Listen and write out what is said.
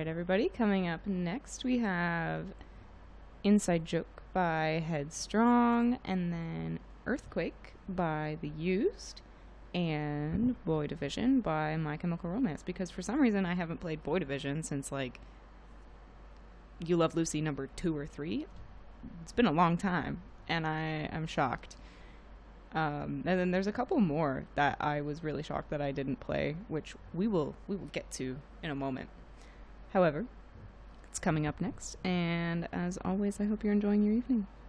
right, everybody. Coming up next, we have Inside Joke by Headstrong, and then Earthquake by The Used, and Boy Division by My Chemical Romance. Because for some reason, I haven't played Boy Division since, like, You Love Lucy number 2 or 3. It's been a long time, and I'm shocked. And then there's a couple more that I was really shocked that I didn't play, which we will get to in a moment. However, it's coming up next, and as always, I hope you're enjoying your evening.